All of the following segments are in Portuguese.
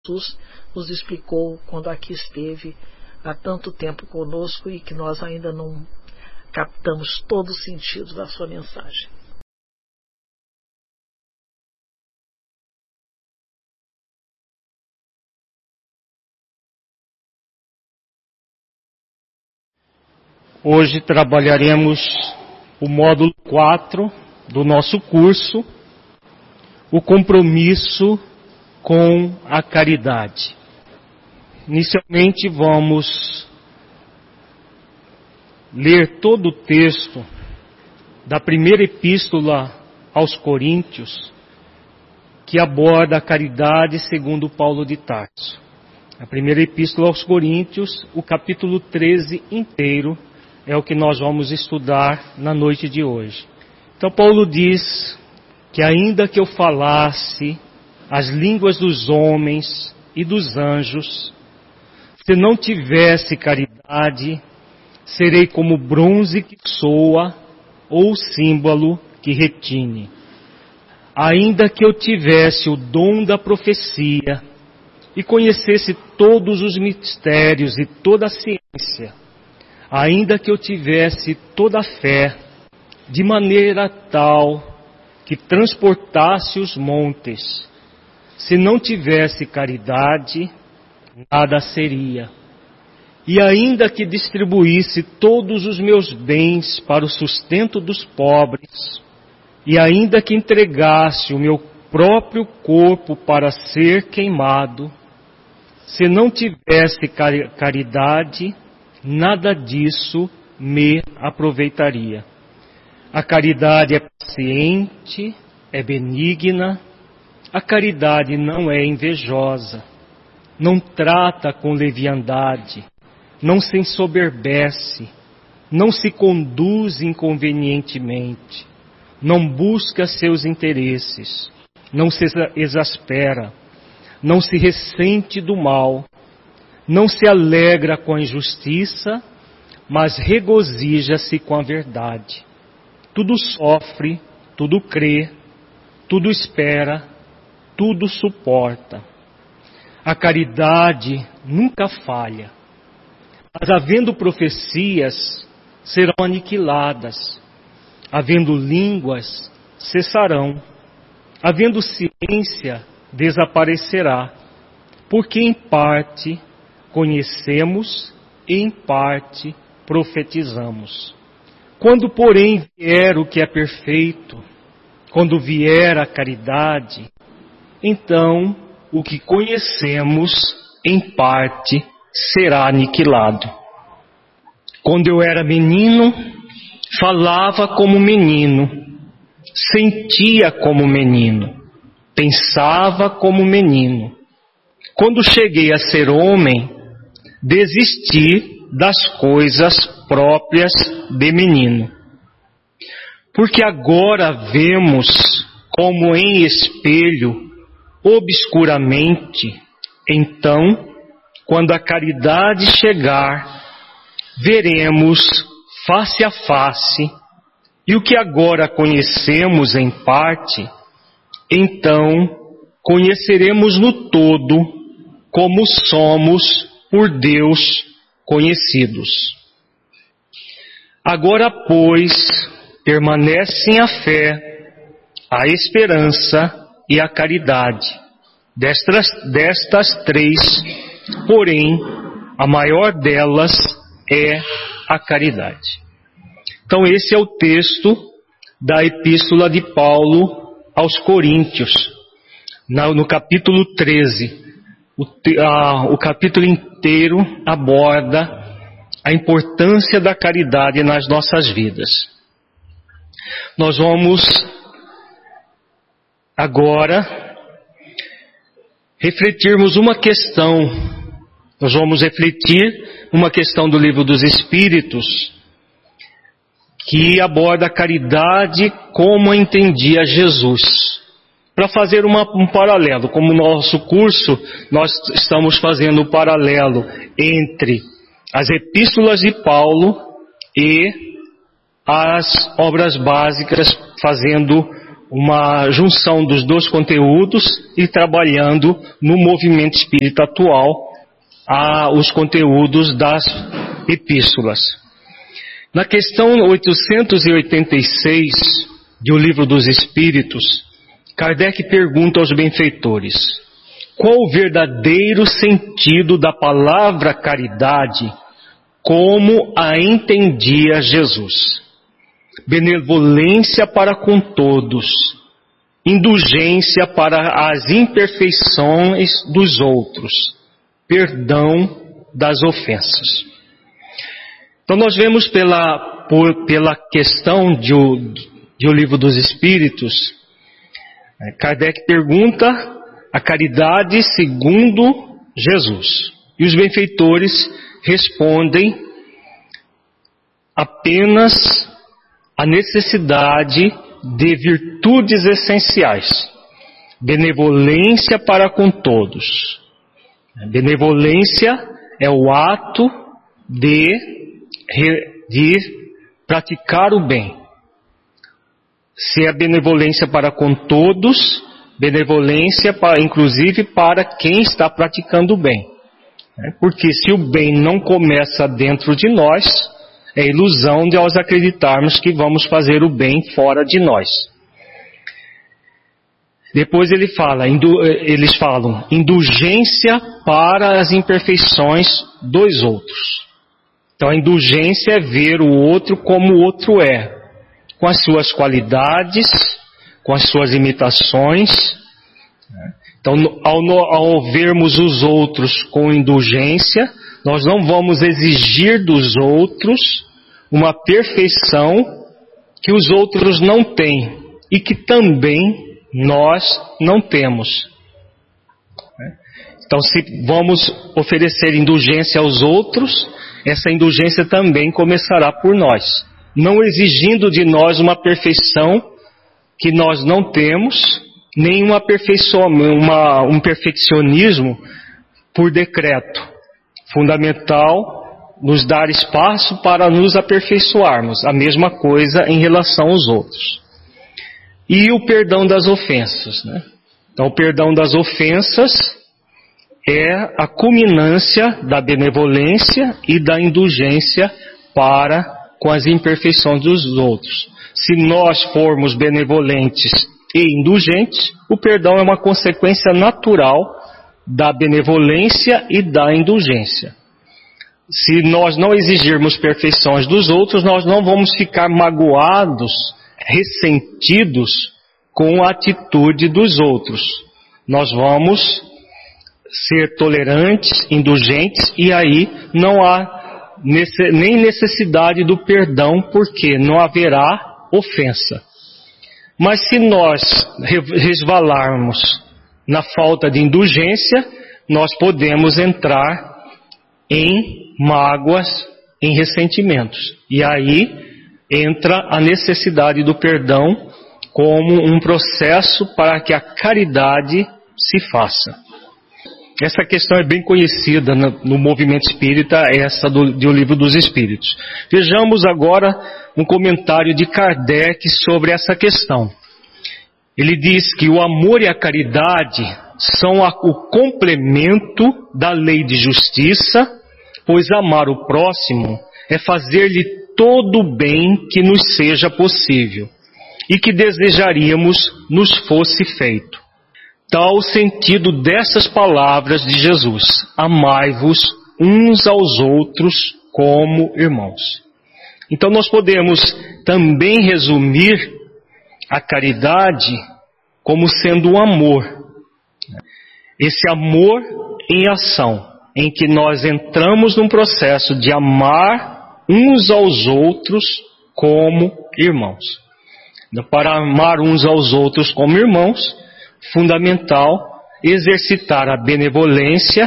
Jesus nos explicou quando aqui esteve há tanto tempo conosco e que nós ainda não captamos todo o sentido da sua mensagem. Hoje trabalharemos o módulo 4 do nosso curso, o compromisso com a caridade. Inicialmente vamos ler todo o texto da primeira epístola aos Coríntios, que aborda a caridade segundo Paulo de Tarso. A primeira epístola aos Coríntios, o capítulo 13 inteiro, é o que nós vamos estudar na noite de hoje. Então Paulo diz que ainda que eu falasse as línguas dos homens e dos anjos, se não tivesse caridade, serei como bronze que soa ou símbolo que retine. Ainda que eu tivesse o dom da profecia e conhecesse todos os mistérios e toda a ciência, ainda que eu tivesse toda a fé, de maneira tal que transportasse os montes, se não tivesse caridade, nada seria. E ainda que distribuísse todos os meus bens para o sustento dos pobres, e ainda que entregasse o meu próprio corpo para ser queimado, se não tivesse caridade, nada disso me aproveitaria. A caridade é paciente, é benigna, a caridade não é invejosa, não trata com leviandade, não se ensoberbece, não se conduz inconvenientemente, não busca seus interesses, não se exaspera, não se ressente do mal, não se alegra com a injustiça, mas regozija-se com a verdade. Tudo sofre, tudo crê, tudo espera, tudo suporta. A caridade nunca falha. Mas havendo profecias, serão aniquiladas. Havendo línguas, cessarão. Havendo ciência, desaparecerá. Porque em parte conhecemos e em parte profetizamos. Quando, porém, vier o que é perfeito, quando vier a caridade, então o que conhecemos em parte será aniquilado. Quando eu era menino, falava como menino, sentia como menino, pensava como menino. Quando cheguei a ser homem, desisti das coisas próprias de menino. Porque agora vemos como em espelho, obscuramente, então, quando a caridade chegar, veremos face a face, e o que agora conhecemos em parte, então conheceremos no todo, como somos por Deus conhecidos. Agora, pois, permanecem a fé, a esperança e a caridade. Destas três, porém, a maior delas é a caridade. Então esse é o texto da epístola de Paulo aos Coríntios, no capítulo 13. O capítulo inteiro aborda a importância da caridade nas nossas vidas. Nós vamos agora refletirmos uma questão. Nós vamos refletir uma questão do Livro dos Espíritos, que aborda a caridade como entendia Jesus. Para fazer um paralelo, como no nosso curso, nós estamos fazendo um paralelo entre as epístolas de Paulo e as obras básicas, fazendo uma junção dos dois conteúdos e trabalhando no movimento espírita atual os conteúdos das epístolas. Na questão 886 do Livro dos Espíritos, Kardec pergunta aos benfeitores: qual o verdadeiro sentido da palavra caridade, como a entendia Jesus? Benevolência para com todos, indulgência para as imperfeições dos outros, perdão das ofensas. Então nós vemos pela questão do Livro dos Espíritos, Kardec pergunta a caridade segundo Jesus. E os benfeitores respondem apenas a necessidade de virtudes essenciais. Benevolência para com todos. Benevolência é o ato de praticar o bem. Se é benevolência para com todos, benevolência inclusive para quem está praticando o bem. Porque se o bem não começa dentro de nós, é ilusão de nós acreditarmos que vamos fazer o bem fora de nós. Depois eles falam indulgência para as imperfeições dos outros. Então a indulgência é ver o outro como o outro é, com as suas qualidades, com as suas imitações. Então, ao vermos os outros com indulgência, nós não vamos exigir dos outros uma perfeição que os outros não têm e que também nós não temos. Então, se vamos oferecer indulgência aos outros, essa indulgência também começará por nós, não exigindo de nós uma perfeição que nós não temos, nem um perfeccionismo por decreto. Fundamental nos dar espaço para nos aperfeiçoarmos. A mesma coisa em relação aos outros. E o perdão das ofensas, né? Então, o perdão das ofensas é a culminância da benevolência e da indulgência para com as imperfeições dos outros. Se nós formos benevolentes e indulgentes, o perdão é uma consequência natural da benevolência e da indulgência. Se nós não exigirmos perfeições dos outros, nós não vamos ficar magoados, ressentidos com a atitude dos outros. Nós vamos ser tolerantes, indulgentes, e aí não há nem necessidade do perdão, porque não haverá ofensa. Mas se nós resvalarmos na falta de indulgência, nós podemos entrar em mágoas, em ressentimentos. E aí entra a necessidade do perdão como um processo para que a caridade se faça. Essa questão é bem conhecida no movimento espírita, essa do Livro dos Espíritos. Vejamos agora um comentário de Kardec sobre essa questão. Ele diz que o amor e a caridade são o complemento da lei de justiça, pois amar o próximo é fazer-lhe todo o bem que nos seja possível e que desejaríamos nos fosse feito. Tal o sentido dessas palavras de Jesus: amai-vos uns aos outros como irmãos. Então nós podemos também resumir a caridade como sendo o amor. Esse amor em ação, em que nós entramos num processo de amar uns aos outros como irmãos. Para amar uns aos outros como irmãos, fundamental exercitar a benevolência,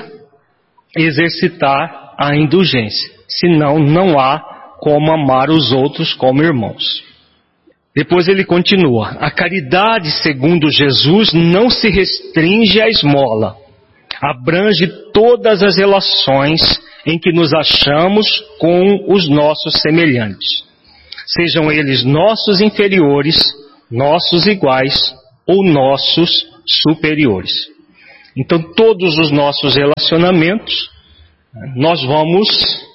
exercitar a indulgência. Senão, não há como amar os outros como irmãos. Depois ele continua: a caridade, segundo Jesus, não se restringe à esmola. Abrange todas as relações em que nos achamos com os nossos semelhantes. Sejam eles nossos inferiores, nossos iguais ou nossos superiores. Então, todos os nossos relacionamentos, nós vamos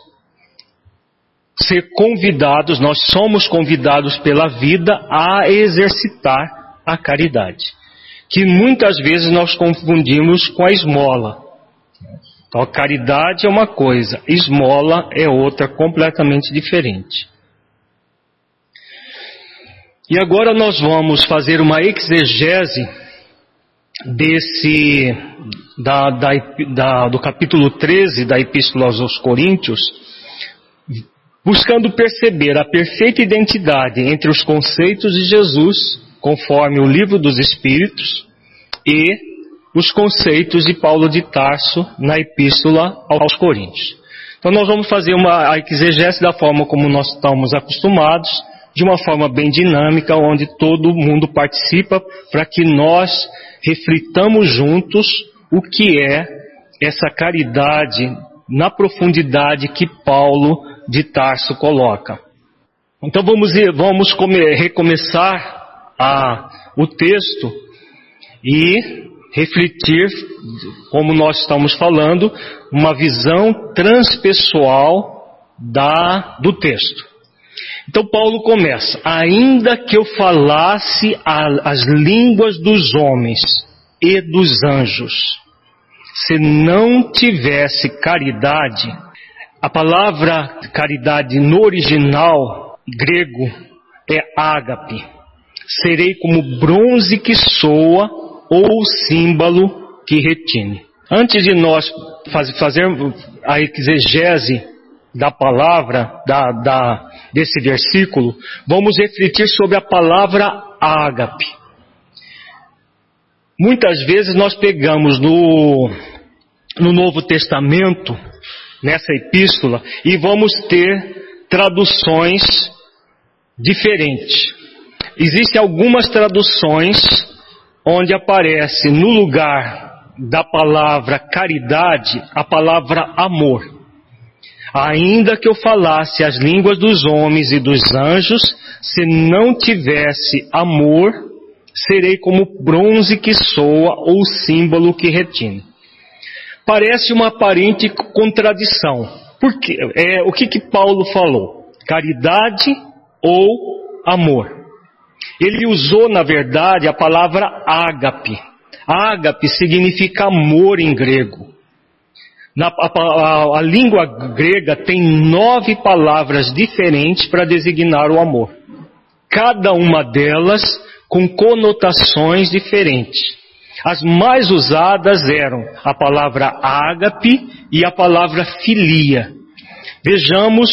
ser convidados, nós somos convidados pela vida a exercitar a caridade, que muitas vezes nós confundimos com a esmola. Então, a caridade é uma coisa, esmola é outra, completamente diferente. E agora nós vamos fazer uma exegese do capítulo 13 da Epístola aos Coríntios, buscando perceber a perfeita identidade entre os conceitos de Jesus, conforme o Livro dos Espíritos, e os conceitos de Paulo de Tarso na Epístola aos Coríntios. Então nós vamos fazer uma exegese da forma como nós estamos acostumados, de uma forma bem dinâmica, onde todo mundo participa, para que nós reflitamos juntos o que é essa caridade na profundidade que Paulo de Tarso coloca. Então vamos recomeçar o texto e refletir, como nós estamos falando, uma visão transpessoal do texto. Então Paulo começa: ainda que eu falasse as línguas dos homens e dos anjos, se não tivesse caridade. A palavra caridade no original grego é ágape. Serei como bronze que soa ou símbolo que retine. Antes de nós fazermos a exegese da palavra, desse versículo, vamos refletir sobre a palavra ágape. Muitas vezes nós pegamos no Novo Testamento, nessa epístola, e vamos ter traduções diferentes. Existem algumas traduções onde aparece no lugar da palavra caridade a palavra amor. Ainda que eu falasse as línguas dos homens e dos anjos, se não tivesse amor, serei como bronze que soa ou símbolo que retine. Parece uma aparente contradição. Porque, o que Paulo falou? Caridade ou amor? Ele usou, na verdade, a palavra ágape. Ágape significa amor em grego. A língua grega tem 9 palavras diferentes para designar o amor. Cada uma delas com conotações diferentes. As mais usadas eram a palavra ágape e a palavra filia. Vejamos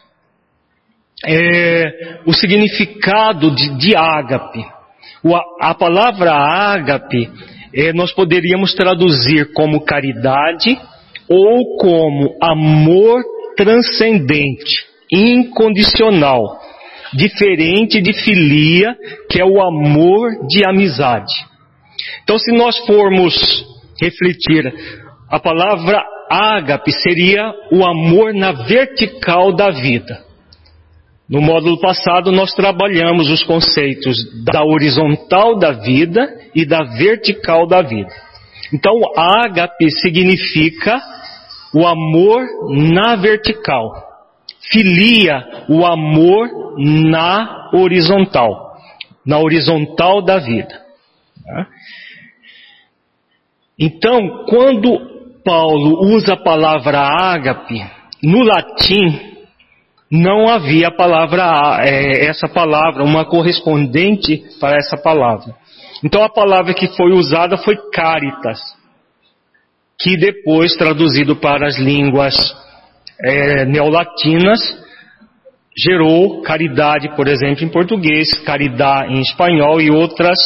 o significado de ágape. A palavra ágape nós poderíamos traduzir como caridade ou como amor transcendente, incondicional, diferente de filia, que é o amor de amizade. Então, se nós formos refletir, a palavra ágape seria o amor na vertical da vida. No módulo passado, nós trabalhamos os conceitos da horizontal da vida e da vertical da vida. Então, ágape significa o amor na vertical. Filia, o amor na horizontal da vida. Então, quando Paulo usa a palavra ágape, no latim não havia essa palavra, uma correspondente para essa palavra. Então a palavra que foi usada foi caritas, que depois, traduzido para as línguas neolatinas, gerou caridade, por exemplo, em português, caridade em espanhol e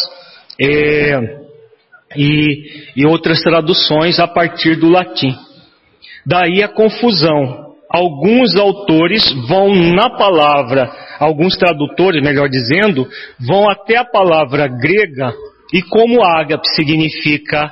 outras traduções a partir do latim. Daí a confusão. Alguns autores vão na palavra, alguns tradutores, melhor dizendo, vão até a palavra grega, e como ágape significa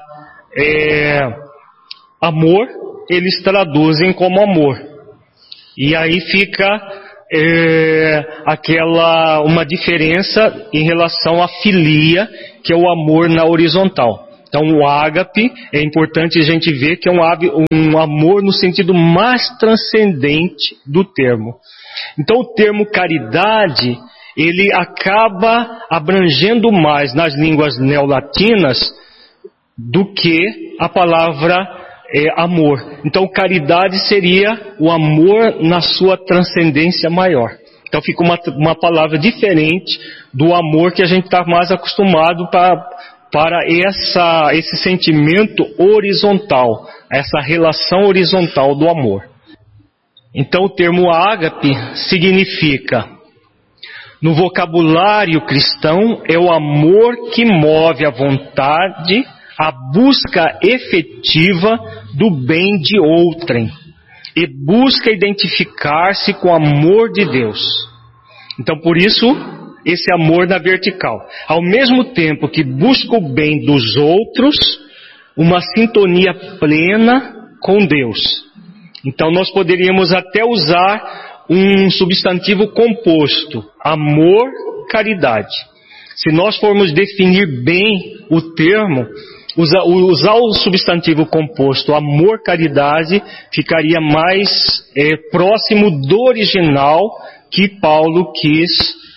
amor, eles traduzem como amor. E aí fica uma diferença em relação à filia, que é o amor na horizontal. Então o ágape, é importante a gente ver que é um amor no sentido mais transcendente do termo. Então o termo caridade, ele acaba abrangendo mais nas línguas neolatinas do que a palavra amor. Então caridade seria o amor na sua transcendência maior. Então fica uma palavra diferente do amor que a gente está mais acostumado para esse sentimento horizontal, essa relação horizontal do amor. Então o termo ágape significa, no vocabulário cristão, é o amor que move a vontade, a busca efetiva do bem de outrem, e busca identificar-se com o amor de Deus. Então por isso, esse amor na vertical. Ao mesmo tempo que busca o bem dos outros, uma sintonia plena com Deus. Então nós poderíamos até usar um substantivo composto, amor, caridade. Se nós formos definir bem o termo, usar o substantivo composto, amor, caridade, ficaria mais próximo do original que Paulo quis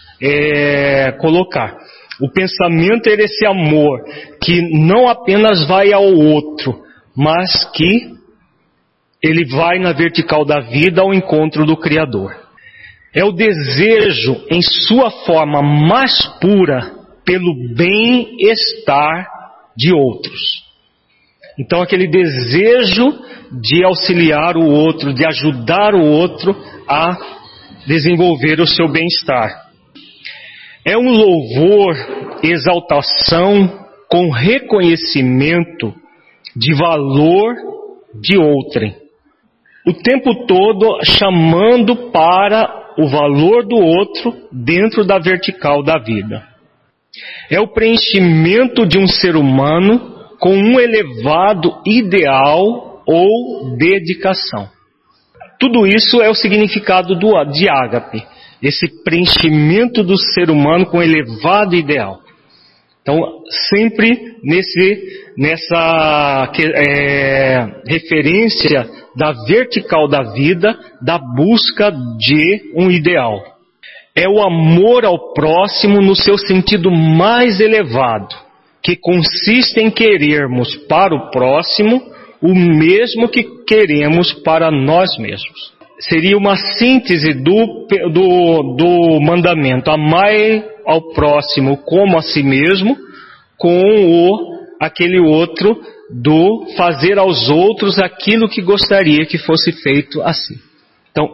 colocar. O pensamento era esse amor que não apenas vai ao outro, mas que ele vai na vertical da vida ao encontro do Criador. É o desejo em sua forma mais pura pelo bem-estar de outros. Então aquele desejo de auxiliar o outro, de ajudar o outro a desenvolver o seu bem-estar. É um louvor, exaltação com reconhecimento de valor de outrem. O tempo todo chamando para o valor do outro dentro da vertical da vida. É o preenchimento de um ser humano com um elevado ideal ou dedicação. Tudo isso é o significado de ágape. Esse preenchimento do ser humano com elevado ideal. Então, sempre nessa referência da vertical da vida, da busca de um ideal. É o amor ao próximo no seu sentido mais elevado, que consiste em querermos para o próximo o mesmo que queremos para nós mesmos. Seria uma síntese do mandamento, amai ao próximo como a si mesmo, com aquele outro do fazer aos outros aquilo que gostaria que fosse feito assim. Então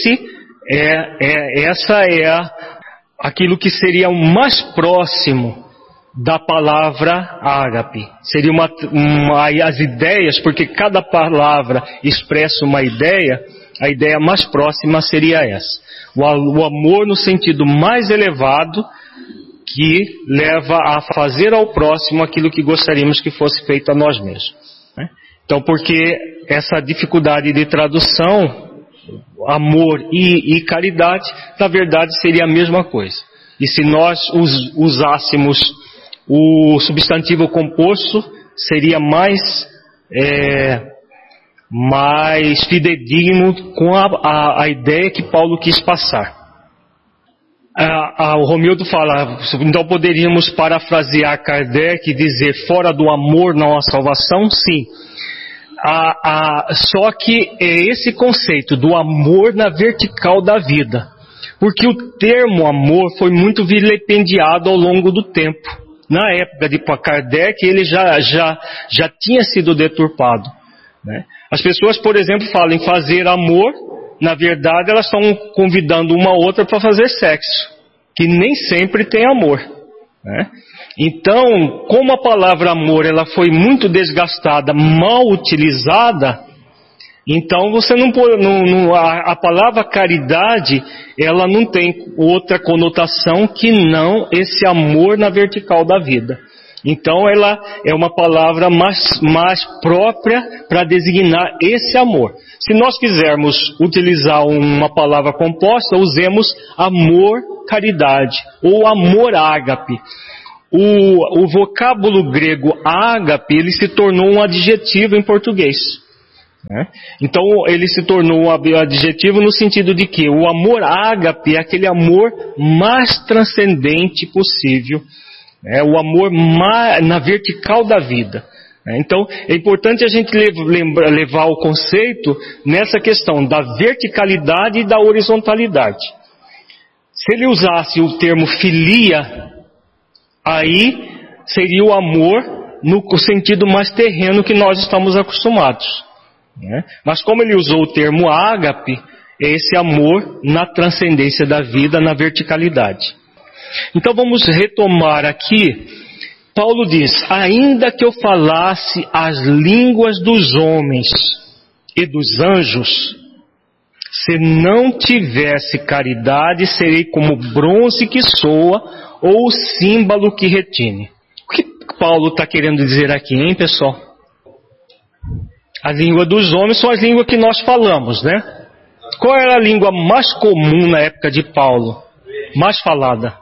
essa é aquilo que seria o mais próximo da palavra ágape. Seria as ideias, porque cada palavra expressa uma ideia. A ideia mais próxima seria essa. O amor no sentido mais elevado, que leva a fazer ao próximo aquilo que gostaríamos que fosse feito a nós mesmos. Então, porque essa dificuldade de tradução, amor e caridade, na verdade seria a mesma coisa. E se nós usássemos o substantivo composto, seria mais fidedigno com a ideia que Paulo quis passar. O Romildo fala, então poderíamos parafrasear Kardec e dizer, fora do amor não há salvação? Sim. Só que é esse conceito do amor na vertical da vida. Porque o termo amor foi muito vilipendiado ao longo do tempo. Na época de Kardec, ele já tinha sido deturpado, né? As pessoas, por exemplo, falam em fazer amor, na verdade elas estão convidando uma outra para fazer sexo, que nem sempre tem amor, né? Então, como a palavra amor ela foi muito desgastada, mal utilizada, então você a palavra caridade ela não tem outra conotação que não esse amor na vertical da vida. Então ela é uma palavra mais própria para designar esse amor. Se nós quisermos utilizar uma palavra composta, usemos amor-caridade ou amor-ágape. O vocábulo grego ágape, ele se tornou um adjetivo em português. Então ele se tornou um adjetivo no sentido de que o amor ágape é aquele amor mais transcendente possível. É o amor na vertical da vida. Então é importante a gente levar o conceito nessa questão da verticalidade e da horizontalidade. Se ele usasse o termo filia, aí seria o amor no sentido mais terreno que nós estamos acostumados. Mas como ele usou o termo ágape, é esse amor na transcendência da vida, na verticalidade. Então vamos retomar aqui. Paulo diz: ainda que eu falasse as línguas dos homens e dos anjos, se não tivesse caridade, serei como bronze que soa ou símbolo que retine. O que Paulo está querendo dizer aqui, hein, pessoal? A língua dos homens são as línguas que nós falamos, né? Qual era a língua mais comum na época de Paulo? Mais falada?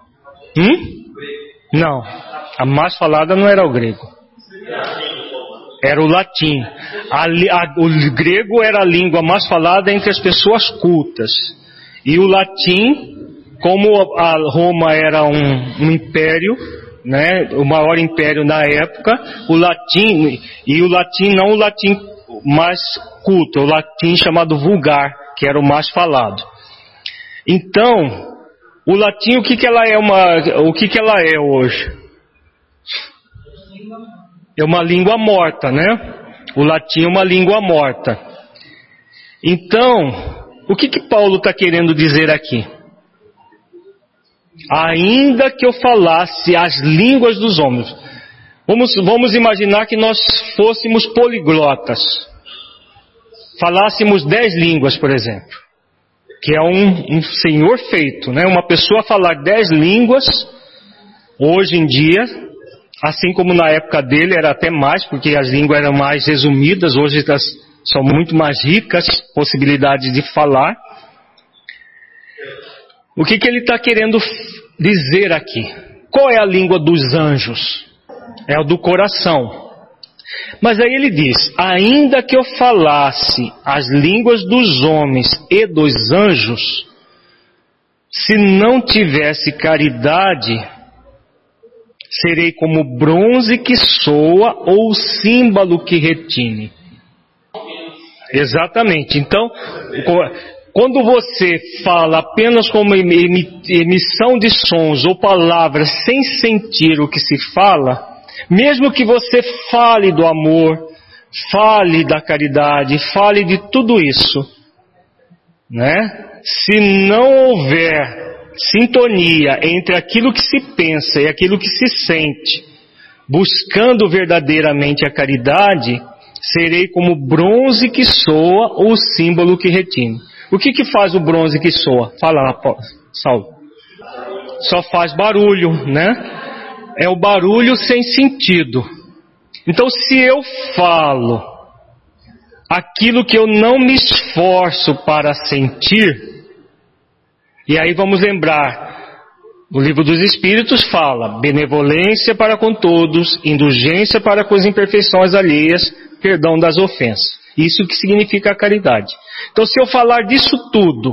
Não. A mais falada não era o grego. Era o latim. O grego era a língua mais falada entre as pessoas cultas. E o latim, como a Roma era um império, né, o maior império na época, o latim não o latim mais culto, o latim chamado vulgar, que era o mais falado. Então, o latim, o que ela é hoje? É uma língua morta, né? O latim é uma língua morta. Então, o que Paulo está querendo dizer aqui? Ainda que eu falasse as línguas dos homens. Vamos imaginar que nós fôssemos poliglotas. Falássemos 10 línguas, por exemplo. Que é um senhor feito, né? Uma pessoa falar 10 línguas, hoje em dia, assim como na época dele era até mais, porque as línguas eram mais resumidas, hoje são muito mais ricas possibilidades de falar. O que ele está querendo dizer aqui? Qual é a língua dos anjos? É a do coração. Mas aí ele diz: ainda que eu falasse as línguas dos homens e dos anjos, se não tivesse caridade, serei como bronze que soa ou símbolo que retine. Exatamente. Então, quando você fala apenas como emissão de sons ou palavras sem sentir o que se fala, mesmo que você fale do amor, fale da caridade, fale de tudo isso, né? Se não houver sintonia entre aquilo que se pensa e aquilo que se sente, buscando verdadeiramente a caridade, serei como bronze que soa ou símbolo que retine. O que faz o bronze que soa? Fala lá, Saulo. Só faz barulho, né? É o barulho sem sentido. Então, se eu falo aquilo que eu não me esforço para sentir, e aí vamos lembrar, o Livro dos Espíritos fala: benevolência para com todos, indulgência para com as imperfeições alheias, perdão das ofensas. Isso que significa a caridade. Então, se eu falar disso tudo,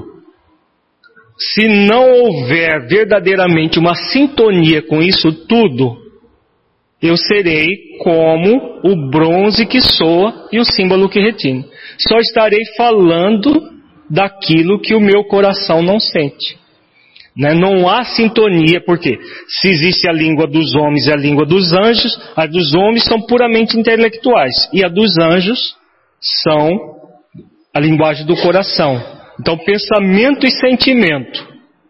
se não houver verdadeiramente uma sintonia com isso tudo, eu serei como o bronze que soa e o símbolo que retine. Só estarei falando daquilo que o meu coração não sente. Não há sintonia, porque se existe a língua dos homens e a língua dos anjos, a dos homens são puramente intelectuais, e a dos anjos são a linguagem do coração. Então, pensamento e sentimento.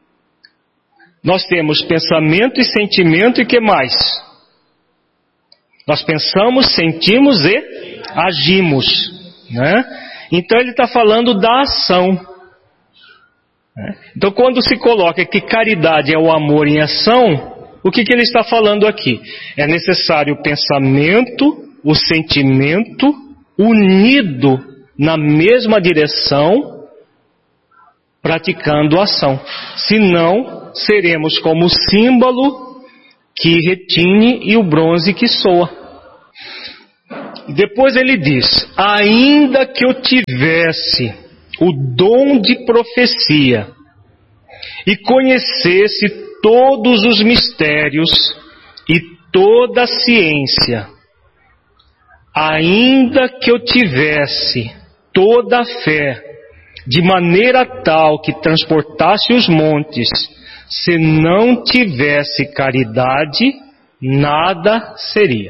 Nós temos pensamento e sentimento, e o que mais? Nós pensamos, sentimos e agimos, né? Então ele está falando da ação. Então quando se coloca que caridade é o amor em ação, o que ele está falando aqui? É necessário o pensamento, o sentimento, unido na mesma direção, praticando a ação. Senão, seremos como o símbolo que retine e o bronze que soa. Depois ele diz, ainda que eu tivesse o dom de profecia e conhecesse todos os mistérios e toda a ciência, ainda que eu tivesse toda a fé, de maneira tal que transportasse os montes, se não tivesse caridade, nada seria.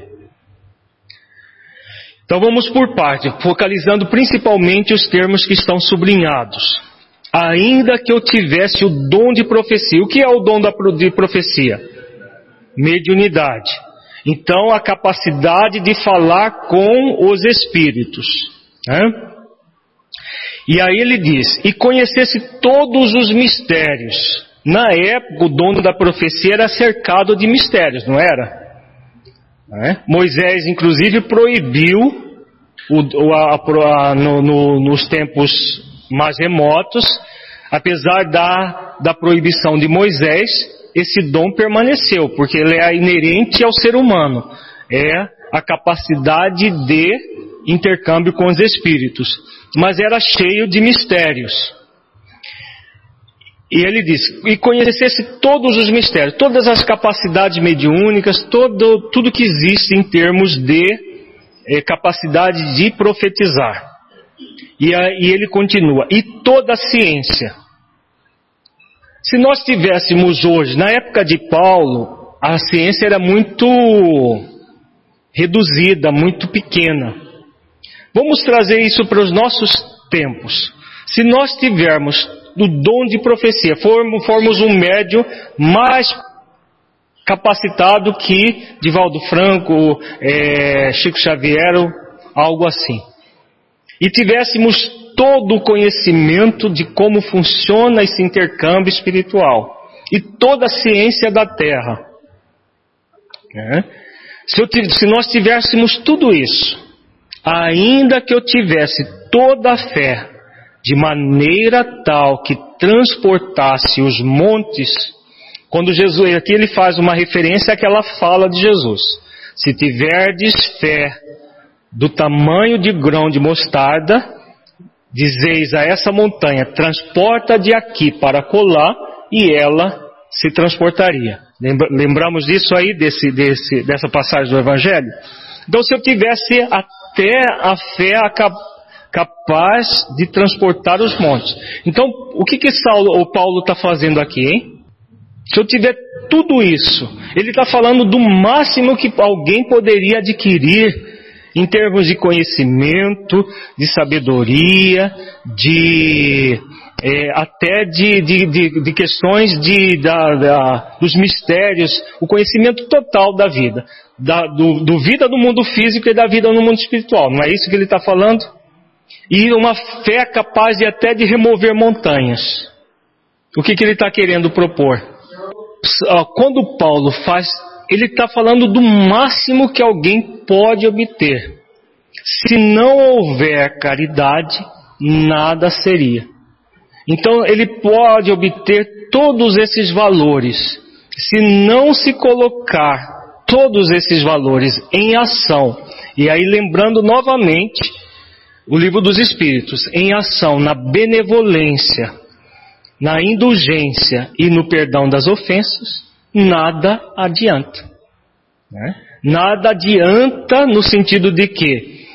Então vamos por parte, focalizando principalmente os termos que estão sublinhados. Ainda que eu tivesse o dom de profecia. O que é o dom de profecia? Mediunidade. Então a capacidade de falar com os espíritos, né? E aí ele diz, e conhecesse todos os mistérios. Na época o dono da profecia era cercado de mistérios, não era? Moisés inclusive proibiu, nos tempos mais remotos, apesar da proibição de Moisés, esse dom permaneceu, porque ele é inerente ao ser humano. É a capacidade de intercâmbio com os espíritos. Mas era cheio de mistérios. E ele diz, e conhecesse todos os mistérios, todas as capacidades mediúnicas, tudo que existe em termos de capacidade de profetizar. E ele continua, e toda a ciência. Se nós tivéssemos hoje, na época de Paulo, a ciência era muito reduzida, muito pequena. Vamos trazer isso para os nossos tempos. Se nós tivermos o dom de profecia, formos um médium mais capacitado que Divaldo Franco, Chico Xavier, algo assim. E tivéssemos todo o conhecimento de como funciona esse intercâmbio espiritual. E toda a ciência da Terra. Se nós tivéssemos tudo isso, ainda que eu tivesse toda a fé, de maneira tal que transportasse os montes, quando Jesus, aqui ele faz uma referência àquela fala de Jesus. Se tiverdes fé do tamanho de grão de mostarda, dizeis a essa montanha, transporta de aqui para colar, e ela se transportaria. Lembramos disso aí, dessa passagem do Evangelho? Então, se eu tivesse até a fé capaz de transportar os montes. Então, o que o Paulo está fazendo aqui, hein? Se eu tiver tudo isso, ele está falando do máximo que alguém poderia adquirir em termos de conhecimento, de sabedoria, até de questões dos mistérios, o conhecimento total da vida, vida do mundo físico e da vida no mundo espiritual. Não é isso que ele está falando? E uma fé capaz até de remover montanhas. O que ele está querendo propor? Quando Paulo faz, ele está falando do máximo que alguém pode obter. Se não houver caridade, nada seria. Então ele pode obter todos esses valores. Se não se colocar todos esses valores em ação, e aí lembrando novamente o Livro dos Espíritos, em ação na benevolência, na indulgência e no perdão das ofensas, nada adianta. Nada adianta no sentido de que,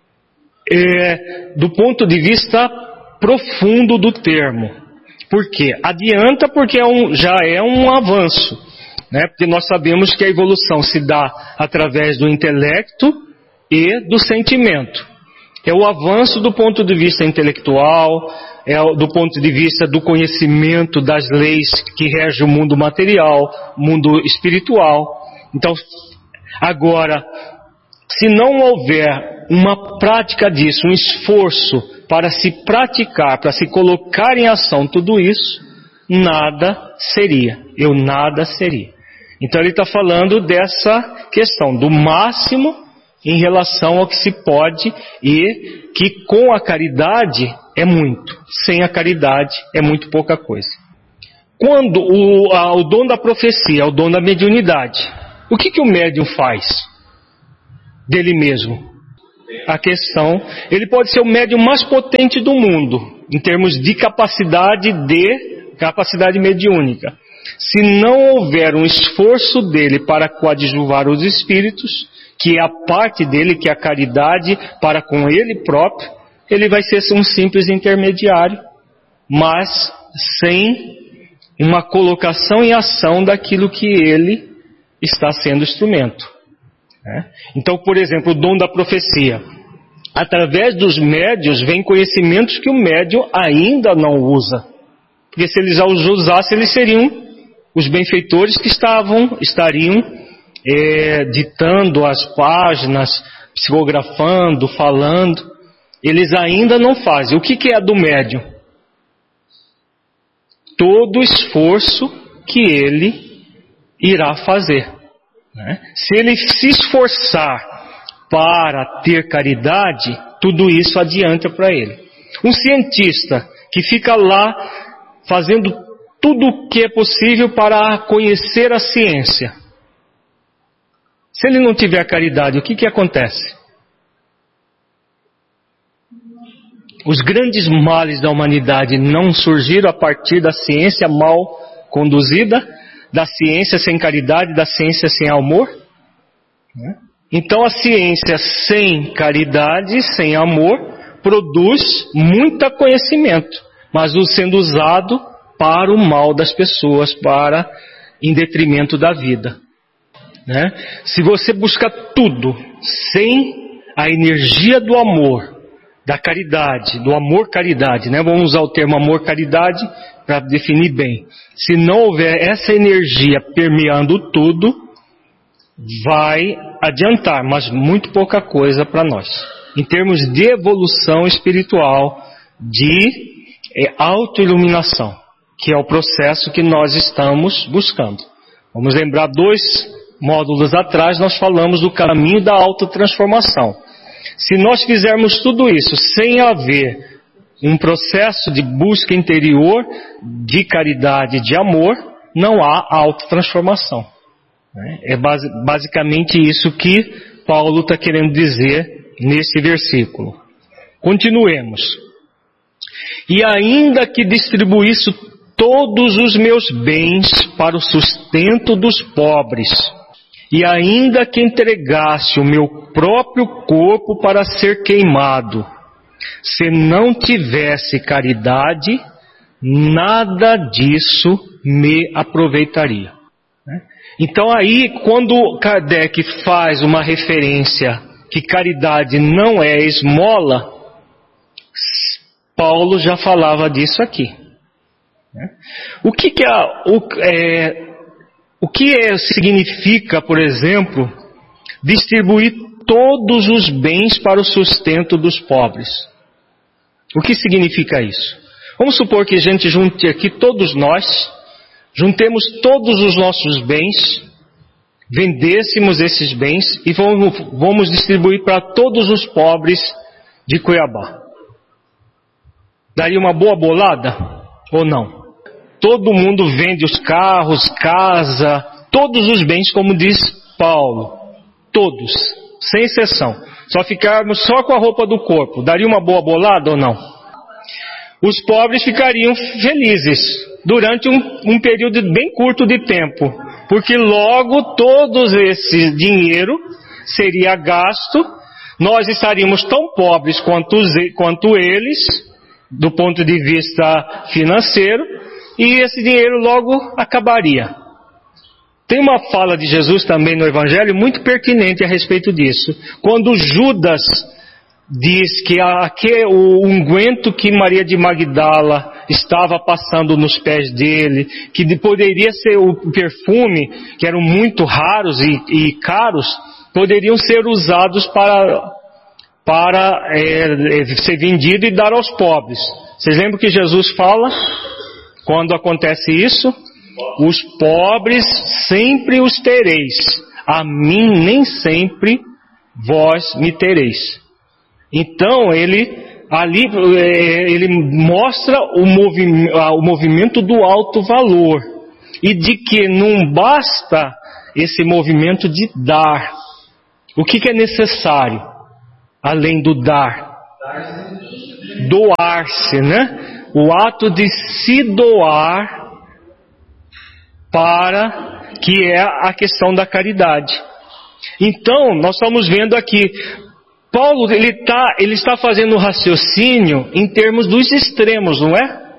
do ponto de vista profundo do termo. Por quê? Adianta porque já é um avanço. Porque nós sabemos que a evolução se dá através do intelecto e do sentimento. É o avanço do ponto de vista intelectual, do ponto de vista do conhecimento das leis que regem o mundo material, mundo espiritual. Então, agora, se não houver uma prática disso, um esforço para se praticar, para se colocar em ação tudo isso, nada seria. Nada seria. Então ele está falando dessa questão, do máximo em relação ao que se pode, e que com a caridade é muito, sem a caridade é muito pouca coisa. Quando o dom da profecia, o dom da mediunidade, o que o médium faz dele mesmo? A questão, ele pode ser o médium mais potente do mundo, em termos de capacidade mediúnica. Se não houver um esforço dele para coadjuvar os espíritos, que é a parte dele, que é a caridade para com ele próprio, ele vai ser um simples intermediário, mas sem uma colocação em ação daquilo que ele está sendo instrumento. Então, por exemplo, o dom da profecia. Através dos médiuns vem conhecimentos que o médium ainda não usa. Porque se eles já os usassem, eles seriam os benfeitores que estariam ditando as páginas, psicografando, falando. Eles ainda não fazem. O que é a do médium? Todo o esforço que ele irá fazer. Se ele se esforçar para ter caridade, tudo isso adianta para ele. Um cientista que fica lá fazendo tudo o que é possível para conhecer a ciência, se ele não tiver caridade, o que acontece? Os grandes males da humanidade não surgiram a partir da ciência mal conduzida, da ciência sem caridade, da ciência sem amor? Então a ciência sem caridade, sem amor, produz muito conhecimento, mas sendo usado para o mal das pessoas, em detrimento da vida. Se você busca tudo sem a energia do amor, da caridade, do amor-caridade, vamos usar o termo amor-caridade para definir bem. Se não houver essa energia permeando tudo, vai adiantar, mas muito pouca coisa para nós. Em termos de evolução espiritual, de autoiluminação, que é o processo que nós estamos buscando. Vamos lembrar 2 módulos atrás, nós falamos do caminho da autotransformação. Se nós fizermos tudo isso sem haver um processo de busca interior, de caridade, de amor, não há autotransformação. É basicamente isso que Paulo está querendo dizer nesse versículo. Continuemos. E ainda que distribuísse todos os meus bens para o sustento dos pobres, e ainda que entregasse o meu próprio corpo para ser queimado, se não tivesse caridade, nada disso me aproveitaria. Então aí, quando Kardec faz uma referência que caridade não é esmola, Paulo já falava disso aqui. O que significa, por exemplo, distribuir todos os bens para o sustento dos pobres? O que significa isso? Vamos supor que a gente junte aqui todos nós, juntemos todos os nossos bens, vendêssemos esses bens e vamos distribuir para todos os pobres de Cuiabá. Daria uma boa bolada ou não? Todo mundo vende os carros, casa, todos os bens, como diz Paulo. Todos, sem exceção. Só ficarmos só com a roupa do corpo. Daria uma boa bolada ou não? Os pobres ficariam felizes durante um período bem curto de tempo. Porque logo todo esse dinheiro seria gasto. Nós estaríamos tão pobres quanto eles, do ponto de vista financeiro. E esse dinheiro logo acabaria. Tem uma fala de Jesus também no Evangelho muito pertinente a respeito disso. Quando Judas diz que o unguento que Maria de Magdala estava passando nos pés dele, que poderia ser o perfume, que eram muito raros e caros, poderiam ser usados para ser vendido e dar aos pobres. Vocês lembram que Jesus fala? Quando acontece isso, Os pobres sempre os tereis, a mim nem sempre vós me tereis. Então ele mostra o movimento do alto valor e de que não basta esse movimento de dar. O que é necessário além do dar? Doar-se, né? O ato de se doar, para que é a questão da caridade. Então, nós estamos vendo aqui, Paulo ele está fazendo o raciocínio em termos dos extremos, não é?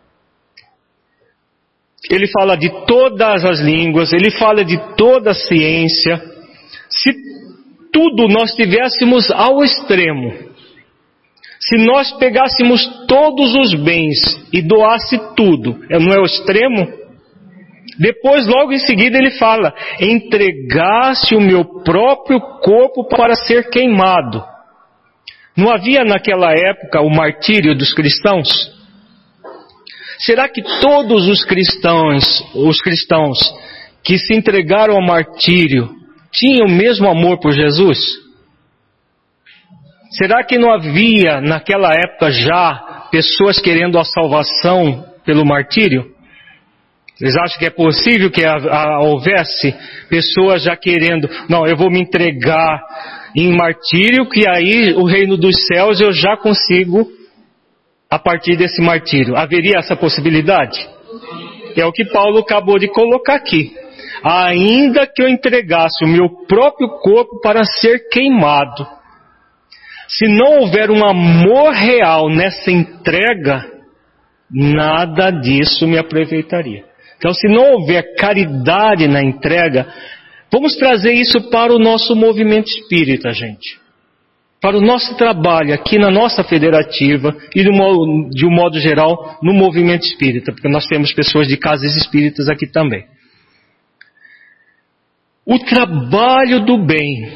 Ele fala de todas as línguas, ele fala de toda a ciência. Se tudo nós tivéssemos ao extremo, se nós pegássemos todos os bens e doasse tudo, não é o extremo? Depois, logo em seguida, ele fala: entregasse o meu próprio corpo para ser queimado. Não havia naquela época o martírio dos cristãos? Será que todos os cristãos que se entregaram ao martírio tinham o mesmo amor por Jesus? Será que não havia naquela época já pessoas querendo a salvação pelo martírio? Vocês acham que é possível que houvesse pessoas já querendo, não, eu vou me entregar em martírio, que aí o reino dos céus eu já consigo a partir desse martírio? Haveria essa possibilidade? É o que Paulo acabou de colocar aqui. Ainda que eu entregasse o meu próprio corpo para ser queimado, se não houver um amor real nessa entrega, nada disso me aproveitaria. Então, se não houver caridade na entrega, vamos trazer isso para o nosso movimento espírita, gente. Para o nosso trabalho aqui na nossa federativa e de um modo geral no movimento espírita, porque nós temos pessoas de casas espíritas aqui também. O trabalho do bem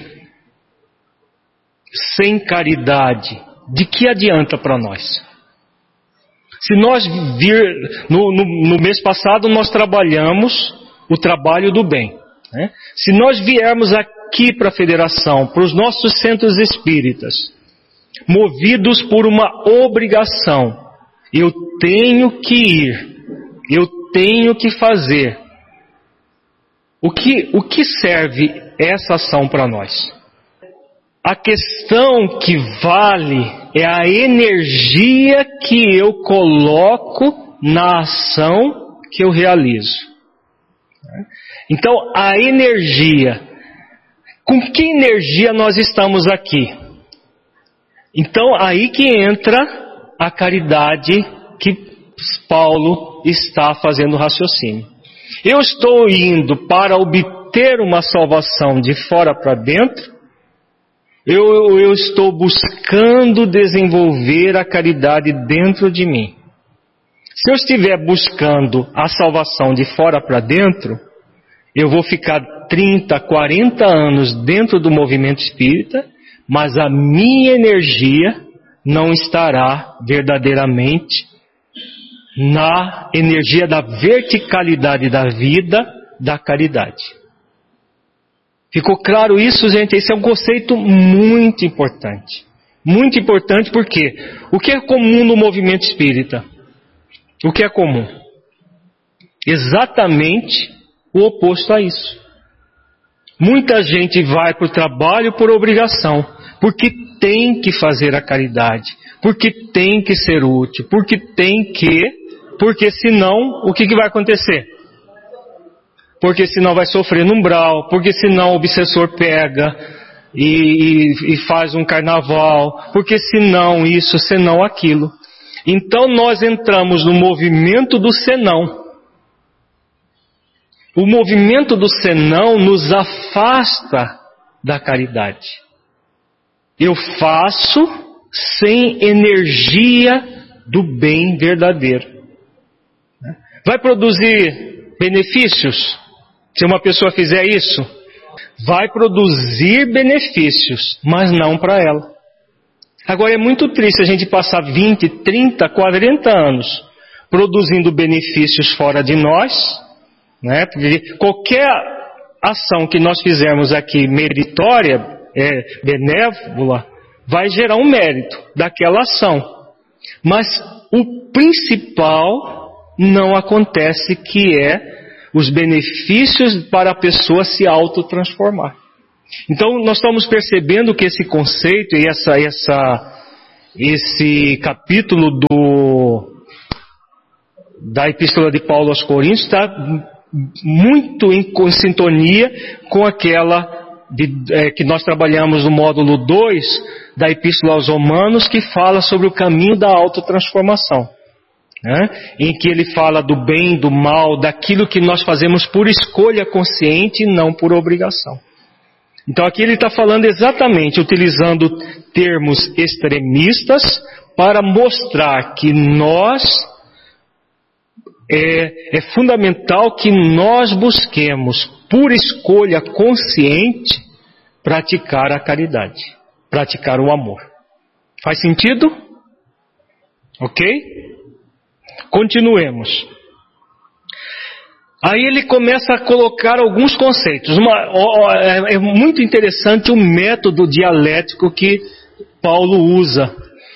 sem caridade, de que adianta para nós? Se nós no mês passado nós trabalhamos o trabalho do bem, né? Se nós viermos aqui para a federação, para os nossos centros espíritas, movidos por uma obrigação, eu tenho que ir, eu tenho que fazer, o que serve essa ação para nós? A questão que vale é a energia que eu coloco na ação que eu realizo. Então, a energia. Com que energia nós estamos aqui? Então, aí que entra a caridade que Paulo está fazendo raciocínio. Eu estou indo para obter uma salvação de fora para dentro. Eu estou buscando desenvolver a caridade dentro de mim. Se eu estiver buscando a salvação de fora para dentro, eu vou ficar 30, 40 anos dentro do movimento espírita, mas a minha energia não estará verdadeiramente na energia da verticalidade da vida, da caridade. Ficou claro isso, gente? Esse é um conceito muito importante. Muito importante porque o que é comum no movimento espírita? O que é comum? Exatamente o oposto a isso. Muita gente vai para o trabalho por obrigação, porque tem que fazer a caridade, porque tem que ser útil, porque senão, o que vai acontecer? Porque senão vai sofrer no umbral, porque senão o obsessor pega e faz um carnaval, porque senão isso, senão aquilo. Então nós entramos no movimento do senão. O movimento do senão nos afasta da caridade. Eu faço sem energia do bem verdadeiro. Vai produzir benefícios? Se uma pessoa fizer isso, vai produzir benefícios, mas não para ela. Agora é muito triste a gente passar 20, 30, 40 anos produzindo benefícios fora de nós né? Porque qualquer ação que nós fizermos aqui meritória, benévola, vai gerar um mérito daquela ação. Mas o principal não acontece, que é os benefícios para a pessoa se autotransformar. Então nós estamos percebendo que esse conceito e esse capítulo da Epístola de Paulo aos Coríntios está muito em sintonia com aquela que nós trabalhamos no módulo 2 da Epístola aos Romanos, que fala sobre o caminho da autotransformação, né? Em que ele fala do bem, do mal, daquilo que nós fazemos por escolha consciente e não por obrigação. Então aqui ele está falando exatamente, utilizando termos extremistas para mostrar que é fundamental que nós busquemos, por escolha consciente, praticar a caridade, praticar o amor. Faz sentido? Ok? Continuemos. Aí ele começa a colocar alguns conceitos. É muito interessante o método dialético que Paulo usa.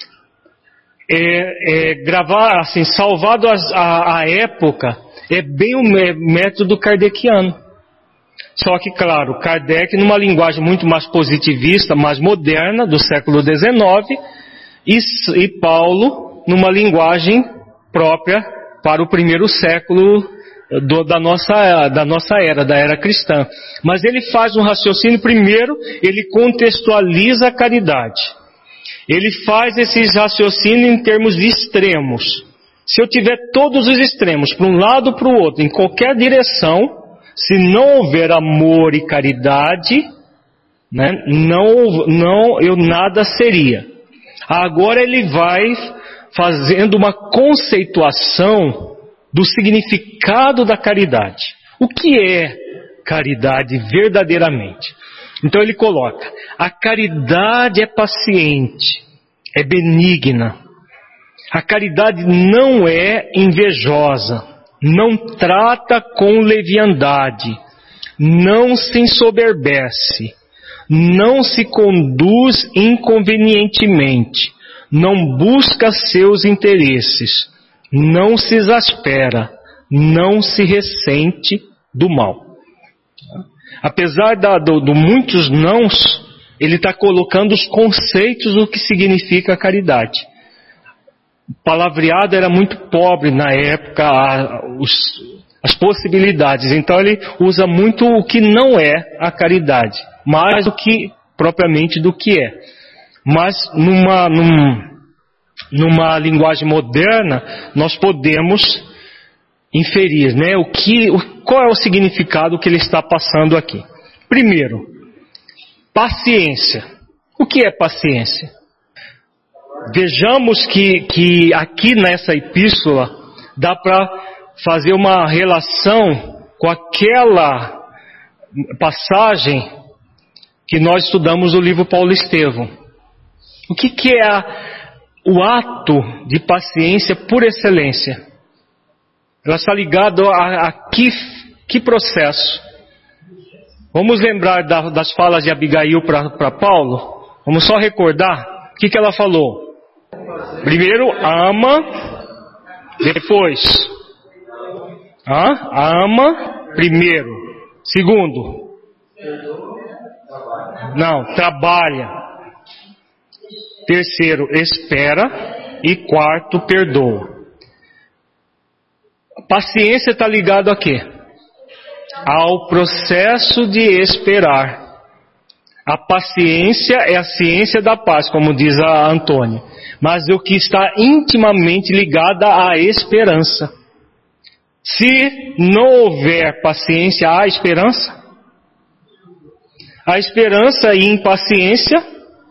Gravar, assim, salvado a época, é bem o método kardeciano. Só que, claro, Kardec numa linguagem muito mais positivista, mais moderna, do século XIX, e Paulo numa linguagem própria para o primeiro século da nossa era, da era cristã. Mas ele faz um raciocínio. Primeiro, ele contextualiza a caridade. Ele faz esses raciocínios em termos de extremos. Se eu tiver todos os extremos, para um lado ou para o outro, em qualquer direção, se não houver amor e caridade, né, eu nada seria. Agora ele vai fazendo uma conceituação do significado da caridade. O que é caridade verdadeiramente? Então ele coloca: a caridade é paciente, é benigna. A caridade não é invejosa, não trata com leviandade, não se ensoberbece, não se conduz inconvenientemente, não busca seus interesses, não se exaspera, não se ressente do mal. Apesar de muitos nãos, ele está colocando os conceitos do que significa a caridade. O palavreado era muito pobre na época, as possibilidades. Então ele usa muito o que não é a caridade, mais do que propriamente do que é. Mas numa linguagem moderna, nós podemos inferir, né, qual é o significado que ele está passando aqui. Primeiro, paciência. O que é paciência? Vejamos que aqui nessa epístola dá para fazer uma relação com aquela passagem que nós estudamos no livro Paulo Estevão. O que é o ato de paciência por excelência? Ela está ligada a que processo? Vamos lembrar das falas de Abigail para Paulo? Vamos só recordar o que ela falou. Primeiro, ama, depois. Ama primeiro. Segundo, trabalha. Terceiro, espera. E quarto, perdoa. Paciência está ligado a quê? Ao processo de esperar. A paciência é a ciência da paz, como diz a Antônia. Mas o que está intimamente ligado à esperança. Se não houver paciência, há esperança? A esperança e impaciência,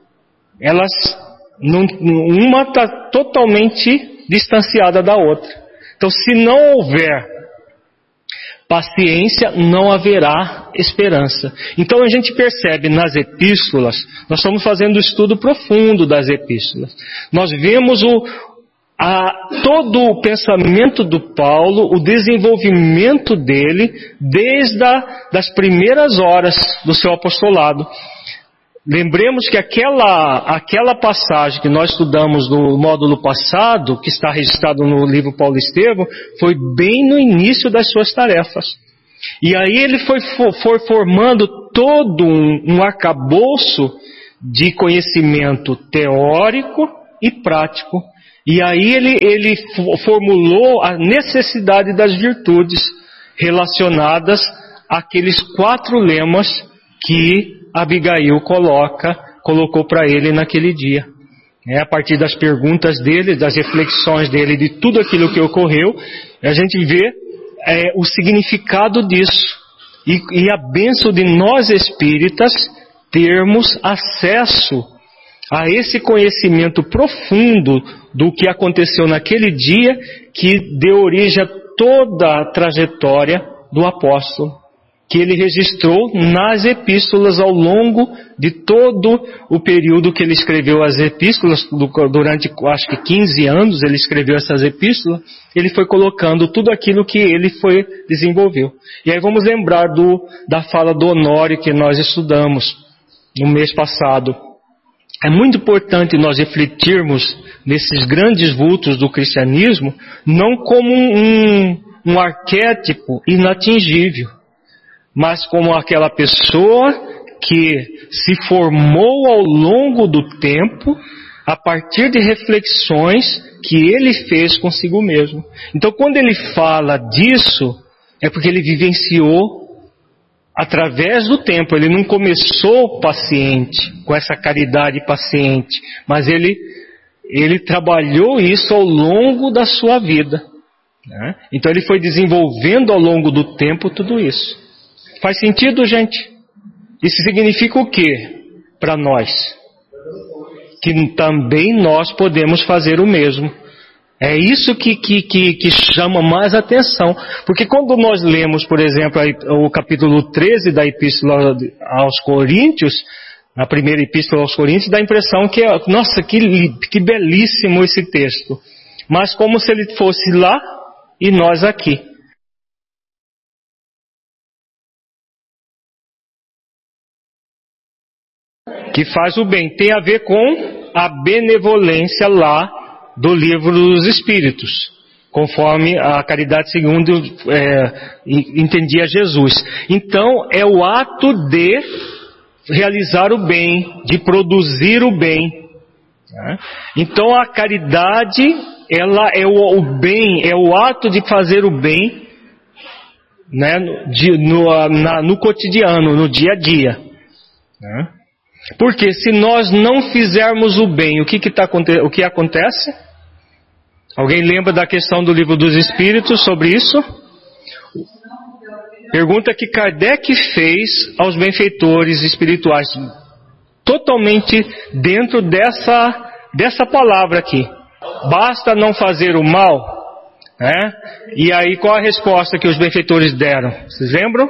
uma está totalmente distanciada da outra. Então, se não houver paciência, não haverá esperança. Então a gente percebe nas epístolas, nós estamos fazendo um estudo profundo das epístolas. Nós vemos todo o pensamento do Paulo, o desenvolvimento dele, desde das primeiras horas do seu apostolado. Lembremos que aquela passagem que nós estudamos no módulo passado, que está registrado no livro Paulo Estevão, foi bem no início das suas tarefas. E aí ele foi formando todo um arcabouço de conhecimento teórico e prático. E aí ele formulou a necessidade das virtudes relacionadas àqueles 4 lemas que Abigail colocou para ele naquele dia. A partir das perguntas dele, das reflexões dele, de tudo aquilo que ocorreu, a gente vê o significado disso. E a bênção de nós espíritas termos acesso a esse conhecimento profundo do que aconteceu naquele dia, que deu origem a toda a trajetória do apóstolo, que ele registrou nas epístolas ao longo de todo o período que ele escreveu as epístolas, durante acho que 15 anos ele escreveu essas epístolas, ele foi colocando tudo aquilo que ele desenvolveu. E aí vamos lembrar da fala do Honório que nós estudamos no mês passado. É muito importante nós refletirmos nesses grandes vultos do cristianismo, não como um arquétipo inatingível, mas como aquela pessoa que se formou ao longo do tempo, a partir de reflexões que ele fez consigo mesmo. Então, quando ele fala disso, é porque ele vivenciou através do tempo. Ele não começou paciente, com essa caridade paciente, mas ele trabalhou isso ao longo da sua vida, né? Então ele foi desenvolvendo ao longo do tempo tudo isso. Faz sentido, gente? Isso significa o quê para nós? Que também nós podemos fazer o mesmo. É isso que chama mais atenção. Porque quando nós lemos, por exemplo, o capítulo 13 da Epístola aos Coríntios, a primeira Epístola aos Coríntios, dá a impressão que, nossa, que belíssimo esse texto. Mas como se ele fosse lá e nós aqui. Que faz o bem. Tem a ver com a benevolência lá do livro dos Espíritos, conforme a caridade segundo entendia Jesus. Então, é o ato de realizar o bem, de produzir o bem. Então, a caridade, ela é o bem, é o ato de fazer o bem, né, no cotidiano, no dia a dia. Porque se nós não fizermos o bem, o que acontece? Alguém lembra da questão do livro dos Espíritos sobre isso? Pergunta que Kardec fez aos benfeitores espirituais, totalmente dentro dessa palavra aqui. Basta não fazer o mal, né? E aí qual a resposta que os benfeitores deram? Vocês lembram?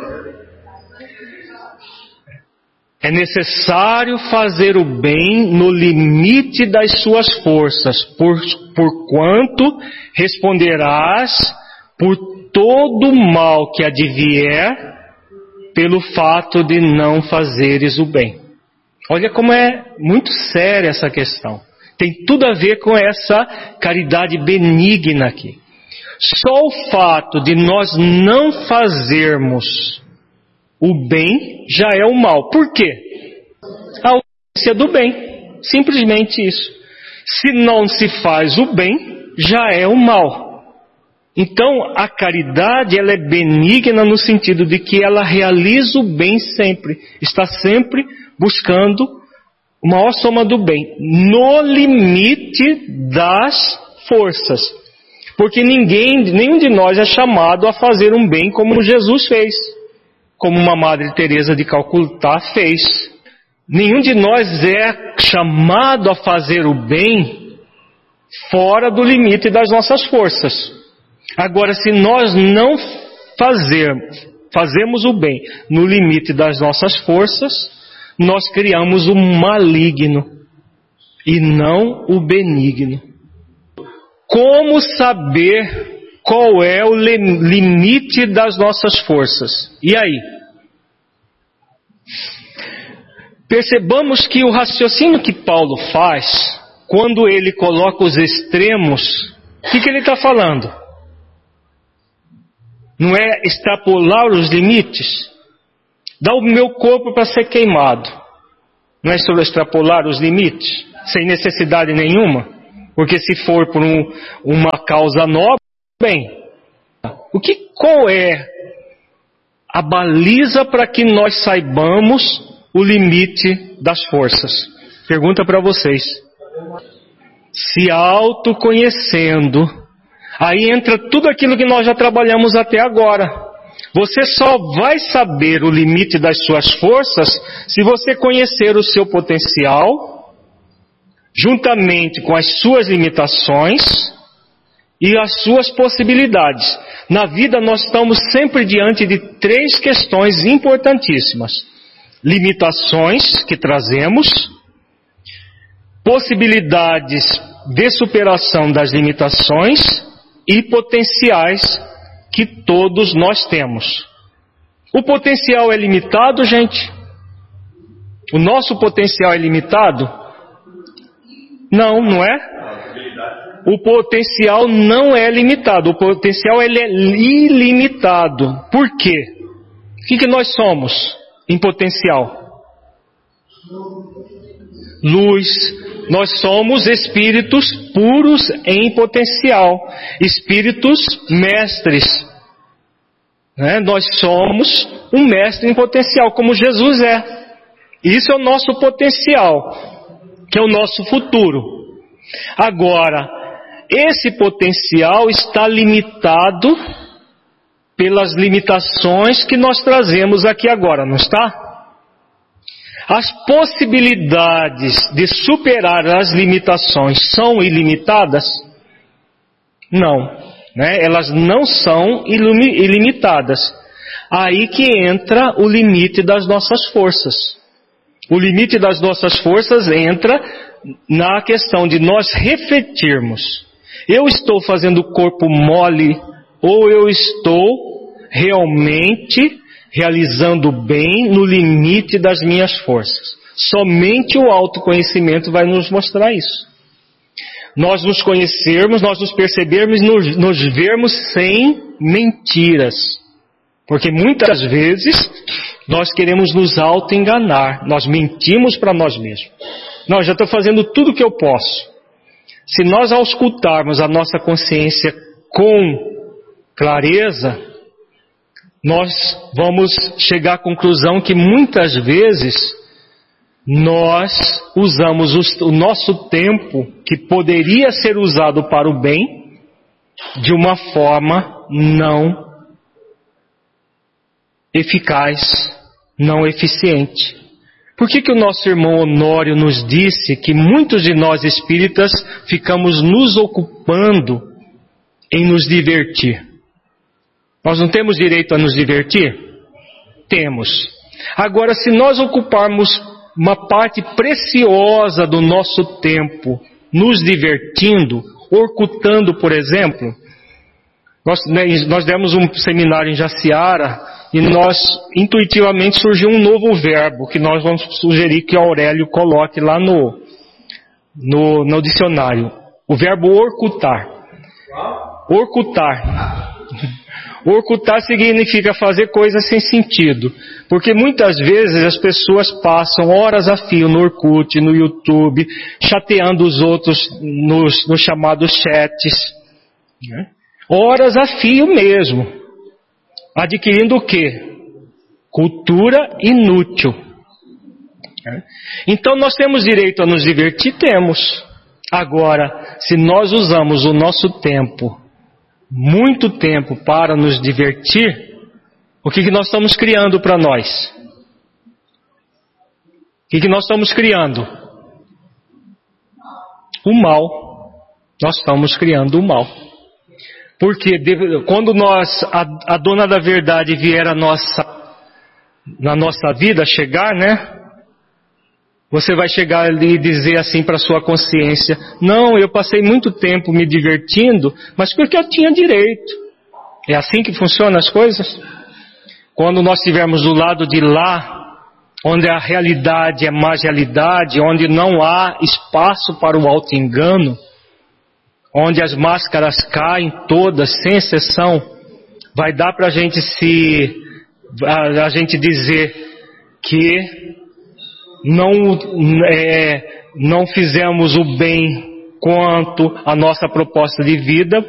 É necessário fazer o bem no limite das suas forças, porquanto responderás por todo o mal que advier pelo fato de não fazeres o bem. Olha como é muito séria essa questão. Tem tudo a ver com essa caridade benigna aqui. Só o fato de nós não fazermos o bem já é o mal. Por quê? A ausência do bem. Simplesmente isso. Se não se faz o bem, já é o mal. Então, a caridade, ela é benigna no sentido de que ela realiza o bem sempre. Está sempre buscando a maior soma do bem. No limite das forças. Porque nenhum de nós é chamado a fazer um bem como Jesus fez. Como uma Madre Teresa de Calcutá fez. Nenhum de nós é chamado a fazer o bem fora do limite das nossas forças. Agora, se nós não fazemos o bem no limite das nossas forças, nós criamos o maligno e não o benigno. como saber qual é o limite das nossas forças? E aí? Percebamos que o raciocínio que Paulo faz, quando ele coloca os extremos, o que ele está falando? Não é extrapolar os limites? Dá o meu corpo para ser queimado. Não é sobre extrapolar os limites, sem necessidade nenhuma? Porque se for por uma causa nobre, bem, qual é a baliza para que nós saibamos o limite das forças? Pergunta para vocês. Se autoconhecendo, aí entra tudo aquilo que nós já trabalhamos até agora. Você só vai saber o limite das suas forças se você conhecer o seu potencial, juntamente com as suas limitações e as suas possibilidades. Na vida nós estamos sempre diante de 3 questões importantíssimas: limitações que trazemos, possibilidades de superação das limitações e potenciais que todos nós temos. O potencial é limitado, gente? O nosso potencial é limitado? Não, não é? O potencial não é limitado. O potencial ele é ilimitado. Por quê? O que nós somos em potencial? Luz. Nós somos espíritos puros em potencial. Espíritos mestres. Nós somos um mestre em potencial, como Jesus é. Isso é o nosso potencial, que é o nosso futuro. Agora, esse potencial está limitado pelas limitações que nós trazemos aqui agora, não está? As possibilidades de superar as limitações são ilimitadas? Não, elas não são ilimitadas. Aí que entra o limite das nossas forças. O limite das nossas forças entra na questão de nós refletirmos. Eu estou fazendo o corpo mole ou eu estou realmente realizando bem no limite das minhas forças? Somente o autoconhecimento vai nos mostrar isso. Nós nos conhecermos, nós nos percebermos, nos vermos sem mentiras. Porque muitas vezes nós queremos nos auto-enganar. Nós mentimos para nós mesmos. Não, já estou fazendo tudo o que eu posso. Se nós auscultarmos a nossa consciência com clareza, nós vamos chegar à conclusão que muitas vezes nós usamos o nosso tempo, que poderia ser usado para o bem, de uma forma não eficaz, não eficiente. Por que o nosso irmão Honório nos disse que muitos de nós espíritas ficamos nos ocupando em nos divertir? Nós não temos direito a nos divertir? Temos. Agora, se nós ocuparmos uma parte preciosa do nosso tempo nos divertindo, orcutando, por exemplo, nós demos um seminário em Jaciara e nós, intuitivamente, surgiu um novo verbo que nós vamos sugerir que o Aurélio coloque lá no dicionário. O verbo orcutar. Orcutar. Orcutar significa fazer coisas sem sentido. Porque muitas vezes as pessoas passam horas a fio no Orkut, no YouTube, chateando os outros nos chamados chats. Horas a fio mesmo. Adquirindo o quê? Cultura inútil. Então nós temos direito a nos divertir? Temos. Agora, se nós usamos o nosso tempo, muito tempo, para nos divertir, o que nós estamos criando para nós? O que nós estamos criando? O mal. Nós estamos criando o mal. Porque quando a dona da verdade vier na nossa vida, chegar, Você vai chegar ali e dizer assim para sua consciência: não, eu passei muito tempo me divertindo, mas porque eu tinha direito. É assim que funcionam as coisas? Quando nós estivermos do lado de lá, onde a realidade é mais realidade, onde não há espaço para o auto-engano, onde as máscaras caem todas, sem exceção, vai dar para a gente dizer que não fizemos o bem quanto a nossa proposta de vida,